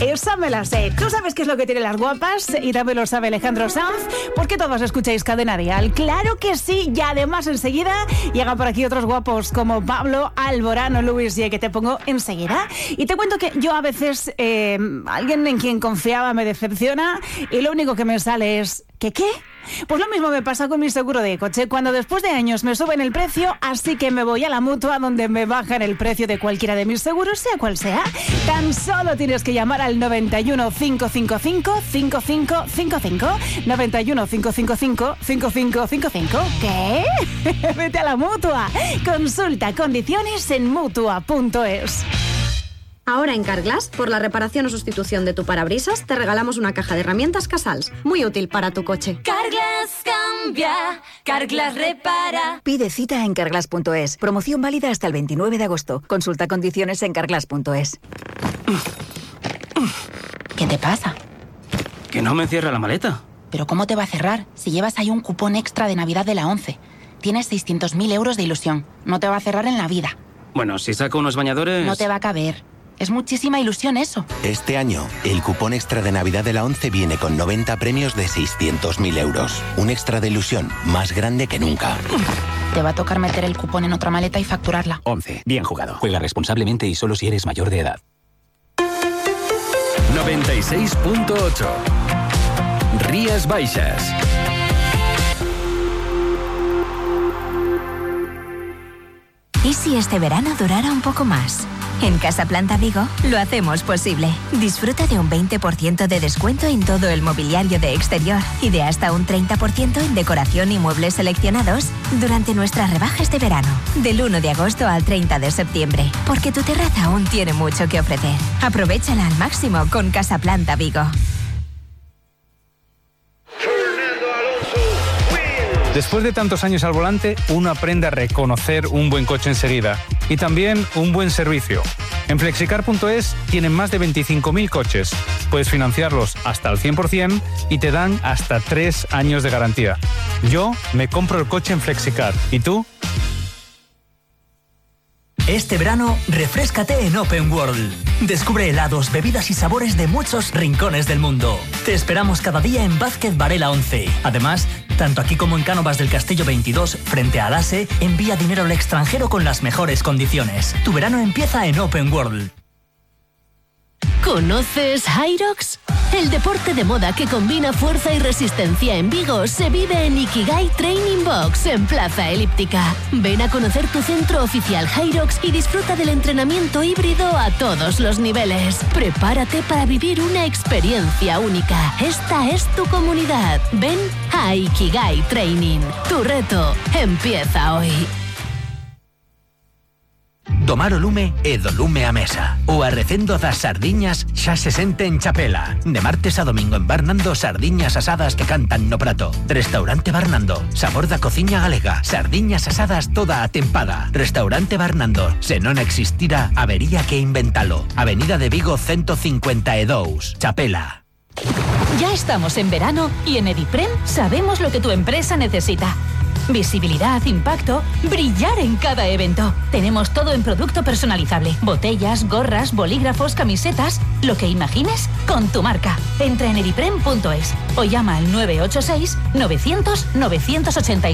Esa me la sé. ¿Tú sabes qué es lo que tienen las guapas? Y también lo sabe Alejandro Sanz. ¿Por qué todos escucháis Cadena Dial? Claro que sí. Y además enseguida llegan por aquí otros guapos como Pablo Alborán o Luis J, que te pongo enseguida. Y te cuento que yo a veces alguien en quien confiaba me decepciona y lo único que me sale es ¿qué? Pues lo mismo me pasa con mi seguro de coche. Cuando después de años me suben el precio, así que me voy a la Mutua, donde me bajan el precio de cualquiera de mis seguros, sea cual sea. Tan solo tienes que llamar al 91 555 5555. 91 555 5555. ¿Qué? Vete a la Mutua. Consulta condiciones en Mutua.es. Ahora en Carglass, por la reparación o sustitución de tu parabrisas, te regalamos una caja de herramientas Casals, muy útil para tu coche. Carglass cambia, Carglass repara. Pide cita en Carglass.es. Promoción válida hasta el 29 de agosto. Consulta condiciones en Carglass.es. ¿Qué te pasa? Que no me cierra la maleta. ¿Pero cómo te va a cerrar? Si llevas ahí un cupón extra de Navidad de la 11. Tienes 600.000 euros de ilusión. No te va a cerrar en la vida. Bueno, si saco unos bañadores... No te va a caber. Es muchísima ilusión eso. Este año, el cupón extra de Navidad de la 11 viene con 90 premios de 600.000 euros. Un extra de ilusión más grande que nunca. Te va a tocar meter el cupón en otra maleta y facturarla. 11. Bien jugado. Juega responsablemente y solo si eres mayor de edad. 96.8 Rías Baixas. ¿Y si este verano durara un poco más? En Casa Planta Vigo lo hacemos posible. Disfruta de un 20% de descuento en todo el mobiliario de exterior y de hasta un 30% en decoración y muebles seleccionados durante nuestras rebajas de verano, del 1 de agosto al 30 de septiembre, porque tu terraza aún tiene mucho que ofrecer. Aprovéchala al máximo con Casa Planta Vigo. Después de tantos años al volante, uno aprende a reconocer un buen coche enseguida y también un buen servicio. En Flexicar.es tienen más de 25.000 coches. Puedes financiarlos hasta el 100% y te dan hasta 3 años de garantía. Yo me compro el coche en Flexicar. ¿Y tú? Este verano, refréscate en Open World. Descubre helados, bebidas y sabores de muchos rincones del mundo. Te esperamos cada día en Vázquez Varela 11. Además, tanto aquí como en Cánovas del Castillo 22, frente a ASE, envía dinero al extranjero con las mejores condiciones. Tu verano empieza en Open World. ¿Conoces Hyrox? El deporte de moda que combina fuerza y resistencia en Vigo se vive en Ikigai Training Box en Plaza Elíptica. Ven a conocer tu centro oficial Hyrox y disfruta del entrenamiento híbrido a todos los niveles. Prepárate para vivir una experiencia única. Esta es tu comunidad. Ven a Ikigai Training. Tu reto empieza hoy. Domar o lume e do lume a mesa. O arrecendo das sardiñas xa se sente en Chapela. De martes a domingo en Barnando, sardiñas asadas que cantan no prato. Restaurante Barnando, sabor da cociña galega. Sardiñas asadas toda a tempada. Restaurante Barnando, se non existira, habería que inventalo. Avenida de Vigo 152, Chapela. Ya estamos en verano y en Ediprem sabemos lo que tu empresa necesita. Visibilidad, impacto, brillar en cada evento. Tenemos todo en producto personalizable. Botellas, gorras, bolígrafos, camisetas, lo que imagines con tu marca. Entra en ediprem.es o llama al 986 900 980.